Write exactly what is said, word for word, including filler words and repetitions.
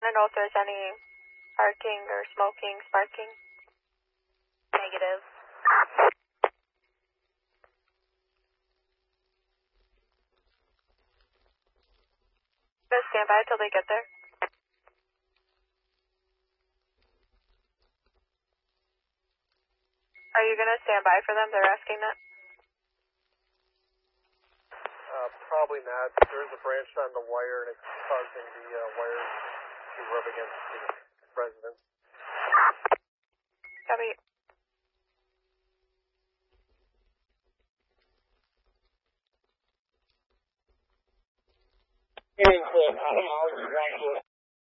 I don't know if there's any barking or smoking, sparking. Negative. Just stand by till they get there. Are you going to stand by for them? They're asking that. Uh, probably not. There's a branch on the wire and it's causing the uh, wires to rub against the residence. Copy. Hey, Cliff. I don't know.